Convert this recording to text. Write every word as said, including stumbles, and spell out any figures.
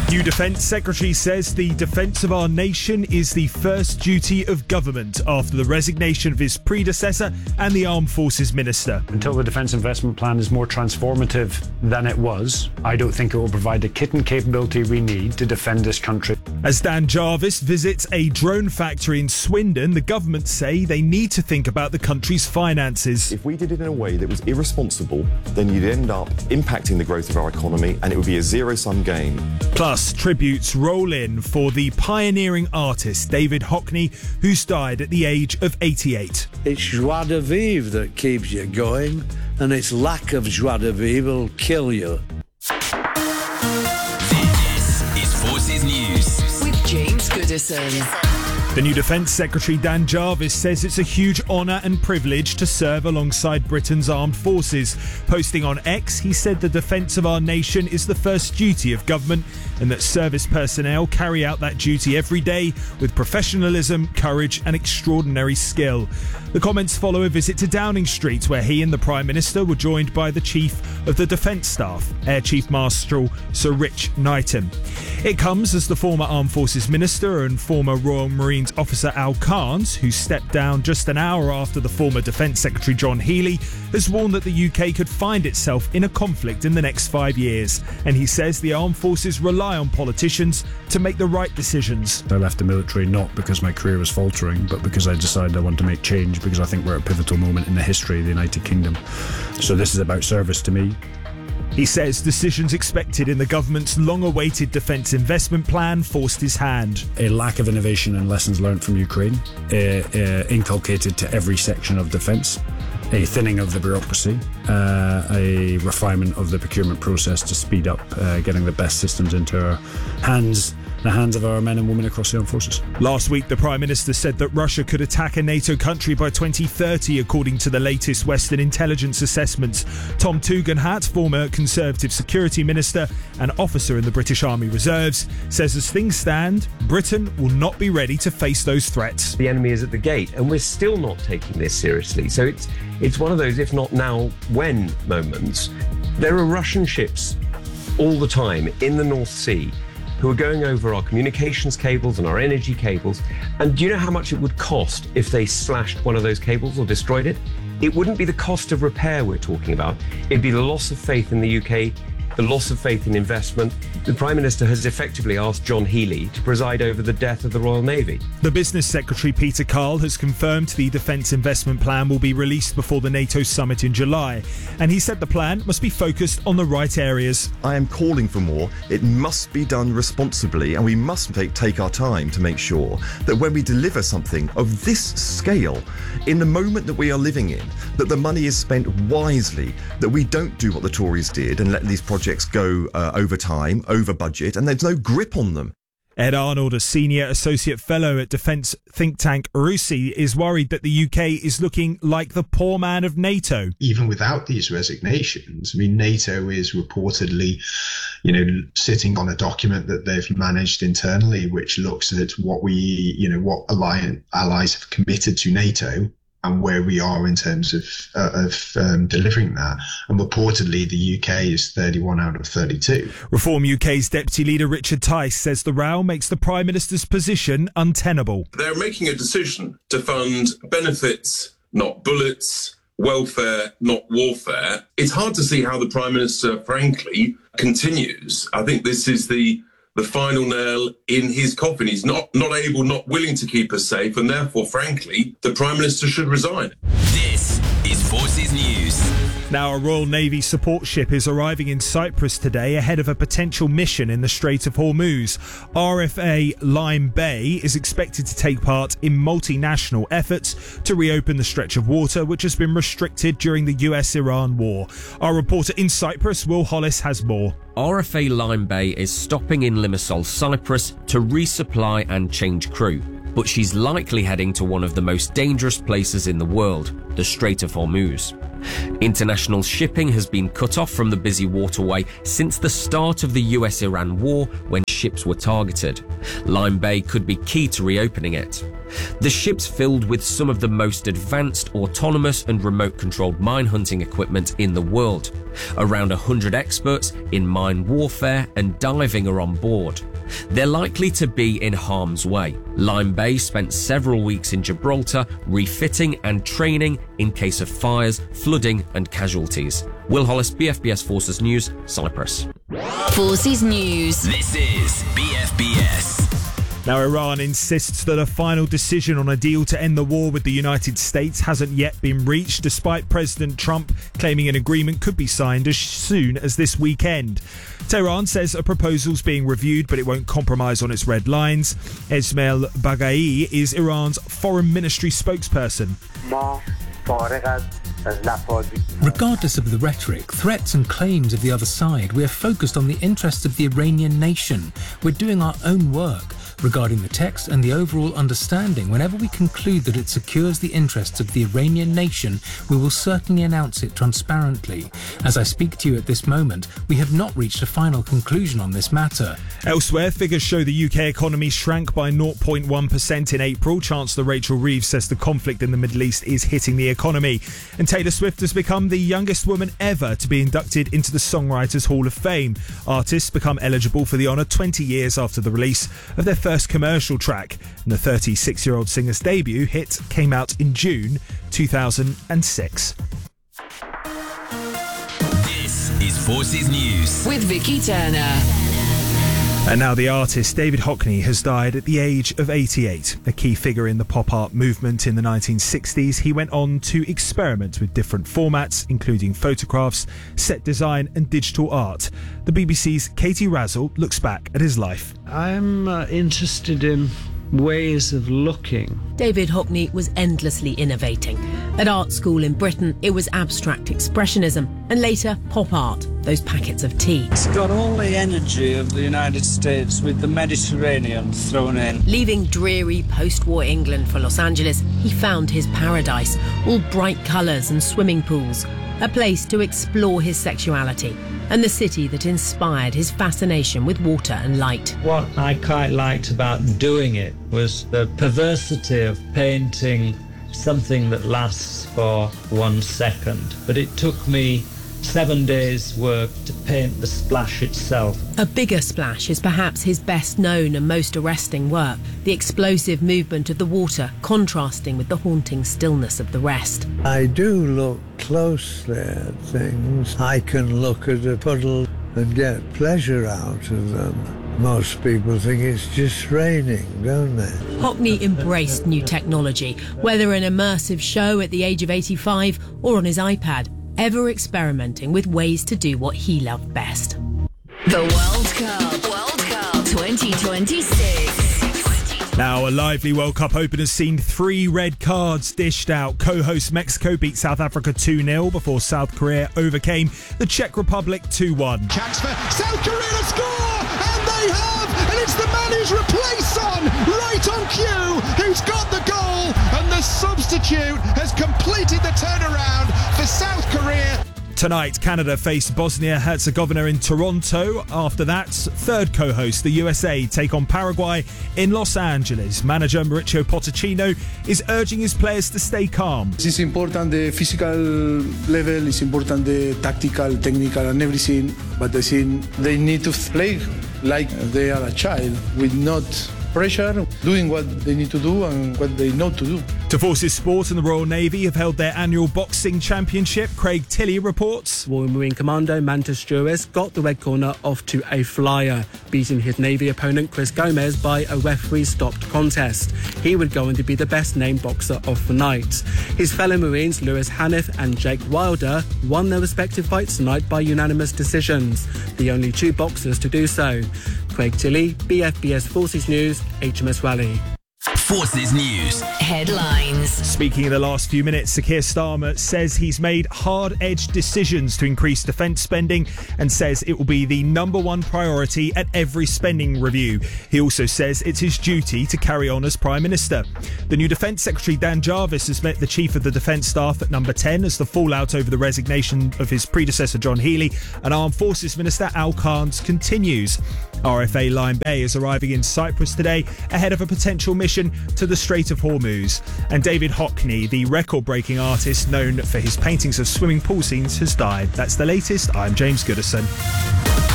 New Defence Secretary says the defence of our nation is the first duty of government after the resignation of his predecessor and the Armed Forces Minister. Until the Defence Investment Plan is more transformative than it was, I don't think it will provide the kit and capability we need to defend this country. As Dan Jarvis visits a drone factory in Swindon, the government say they need to think about the country's finances. If we did it in a way that was irresponsible, then you'd end up impacting the growth of our economy and it would be a zero-sum game. Plus, tributes roll in for the pioneering artist David Hockney, who's died at the age of eighty-eight. It's joie de vivre that keeps you going, and its lack of joie de vivre will kill you. This is Forces News with James Goodison. The new Defence Secretary Dan Jarvis says it's a huge honour and privilege to serve alongside Britain's armed forces. Posting on X, he said the defence of our nation is the first duty of government and that service personnel carry out that duty every day with professionalism, courage and extraordinary skill. The comments follow a visit to Downing Street where he and the Prime Minister were joined by the Chief of the Defence Staff, Air Chief Marshal Sir Rich Knighton. It comes as the former Armed Forces Minister and former Royal Marines Officer Al Carnes, who stepped down just an hour after the former Defence Secretary John Healey, has warned that the U K could find itself in a conflict in the next five years. And he says the armed forces rely on politicians to make the right decisions. I left the military not because my career was faltering, but because I decided I wanted to make change, because I think we're at a pivotal moment in the history of the United Kingdom. So this is about service to me. He says decisions expected in the government's long-awaited defence investment plan forced his hand. A lack of innovation and lessons learned from Ukraine, uh, uh, inculcated to every section of defence, a thinning of the bureaucracy, uh, a refinement of the procurement process to speed up uh, getting the best systems into our hands, the hands of our men and women across the armed forces. Last week, the Prime Minister said that Russia could attack a NATO country by twenty thirty, according to the latest Western intelligence assessments. Tom Tugendhat, former Conservative Security Minister and officer in the British Army Reserves, says as things stand, Britain will not be ready to face those threats. The enemy is at the gate, and we're still not taking this seriously. So it's it's one of those if not now, when moments. There are Russian ships all the time in the North Sea who are going over our communications cables and our energy cables. And do you know how much it would cost if they slashed one of those cables or destroyed it? It wouldn't be the cost of repair we're talking about. It'd be the loss of faith in the U K, the loss of faith in investment. The Prime Minister has effectively asked John Healey to preside over the death of the Royal Navy. The Business Secretary Peter Carl has confirmed the Defence Investment Plan will be released before the NATO summit in July. And he said the plan must be focused on the right areas. I am calling for more. It must be done responsibly and we must take, take our time to make sure that when we deliver something of this scale, in the moment that we are living in, that the money is spent wisely, that we don't do what the Tories did and let these projects go uh, over time, over budget, and there's no grip on them. Ed Arnold, a senior associate fellow at defence think tank RUSI, is worried that the U K is looking like the poor man of NATO. Even without these resignations, I mean, NATO is reportedly, you know, sitting on a document that they've managed internally, which looks at what we, you know, what alliance allies have committed to NATO and where we are in terms of uh, of um, delivering that. And reportedly, the U K is thirty-one out of thirty-two. Reform U K's Deputy Leader Richard Tice says the row makes the Prime Minister's position untenable. They're making a decision to fund benefits, not bullets, welfare, not warfare. It's hard to see how the Prime Minister, frankly, continues. I think this is the the final nail in his coffin. He's not, not able, not willing to keep us safe, and therefore, frankly, the Prime Minister should resign. This is Forces News. Now, a Royal Navy support ship is arriving in Cyprus today ahead of a potential mission in the Strait of Hormuz. R F A Lime Bay is expected to take part in multinational efforts to reopen the stretch of water which has been restricted during the U S Iran war. Our reporter in Cyprus, Will Hollis, has more. R F A Lime Bay is stopping in Limassol, Cyprus to resupply and change crew, but she's likely heading to one of the most dangerous places in the world, the Strait of Hormuz. International shipping has been cut off from the busy waterway since the start of the U S Iran war, when ships were targeted. Lyme Bay could be key to reopening it. The ship's filled with some of the most advanced autonomous and remote-controlled mine hunting equipment in the world. Around one hundred experts in mine warfare and diving are on board. They're likely to be in harm's way. Lyme Bay spent several weeks in Gibraltar refitting and training in case of fires, flooding and casualties. Will Hollis, B F B S Forces News, Cyprus. Forces News. This is B F B S. Now, Iran insists that a final decision on a deal to end the war with the United States hasn't yet been reached, despite President Trump claiming an agreement could be signed as soon as this weekend. Tehran says a proposal's being reviewed, but it won't compromise on its red lines. Esmail Baghai is Iran's foreign ministry spokesperson. Regardless of the rhetoric, threats and claims of the other side, we are focused on the interests of the Iranian nation. We're doing our own work regarding the text and the overall understanding. Whenever we conclude that it secures the interests of the Iranian nation, we will certainly announce it transparently. As I speak to you at this moment, we have not reached a final conclusion on this matter. Elsewhere, figures show the U K economy shrank by zero point one percent in April. Chancellor Rachel Reeves says the conflict in the Middle East is hitting the economy. And Taylor Swift has become the youngest woman ever to be inducted into the Songwriters Hall of Fame. Artists become eligible for the honour twenty years after the release of their first commercial track. And the thirty-six-year-old singer's debut hit came out in June two thousand six. This is Forces News with Vicky Turner. And now the artist David Hockney has died at the age of eighty-eight. A key figure in the pop art movement in the nineteen sixties, he went on to experiment with different formats, including photographs, set design and digital art. The B B C's Katie Razzle looks back at his life. I'm uh, interested in ways of looking. David Hockney was endlessly innovating. At art school in Britain, it was abstract expressionism, and later pop art, those packets of tea. It's got all the energy of the United States with the Mediterranean thrown in. Leaving dreary post-war England for Los Angeles, he found his paradise, all bright colours and swimming pools, a place to explore his sexuality, and the city that inspired his fascination with water and light. What I quite liked about doing it was the perversity of painting something that lasts for one second. But it took me seven days' work to paint the splash itself. A bigger splash is perhaps his best known and most arresting work, the explosive movement of the water contrasting with the haunting stillness of the rest. I do look closely at things. I can look at a puddle and get pleasure out of them. Most people think it's just raining, don't they? Hockney embraced new technology, whether an immersive show at the age of eighty-five or on his iPad, ever experimenting with ways to do what he loved best. The World Cup, World Cup twenty twenty-six. Now, a lively World Cup opener has seen three red cards dished out. Co-host Mexico beat South Africa two nil before South Korea overcame the Czech Republic two one. Chance for South Korea to score, and they have, and it's the man who's replaced Son, right on cue, who's got the goal, and the substitute has completed the turnaround for South Korea. Tonight, Canada face Bosnia-Herzegovina in Toronto. After that, third co-host, the U S A, take on Paraguay in Los Angeles. Manager Mauricio Pochettino is urging his players to stay calm. It's important the physical level, it's important the tactical, technical and everything, but I think they need to play like they are a child with not pressure, doing what they need to do and what they know to do. To Forces Sport and the Royal Navy have held their annual boxing championship. Craig Tilley reports. Royal Marine Commando Mantis Juris got the red corner off to a flyer, beating his Navy opponent Chris Gomez by a referee-stopped contest. He would go on to be the best-named boxer of the night. His fellow Marines Lewis Haniff and Jake Wilder won their respective fights tonight by unanimous decisions, the only two boxers to do so. Craig Tilley, B F B S Forces News, H M S Raleigh. Forces News. Headlines. Speaking in the last few minutes, Sir Keir Starmer says he's made hard-edged decisions to increase defence spending and says it will be the number one priority at every spending review. He also says it's his duty to carry on as Prime Minister. The new Defence Secretary Dan Jarvis has met the Chief of the Defence Staff at number ten as the fallout over the resignation of his predecessor John Healey and Armed Forces Minister Al Carnes continues. R F A Line Bay is arriving in Cyprus today ahead of a potential mission to the Strait of Hormuz. And David Hockney, the record-breaking artist known for his paintings of swimming pool scenes, has died. That's the latest. I'm James Goodison.